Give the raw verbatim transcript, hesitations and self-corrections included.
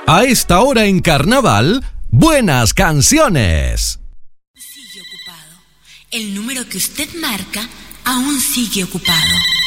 A esta hora en Carnaval, buenas canciones. Sigue ocupado. El número que usted marca aún sigue ocupado.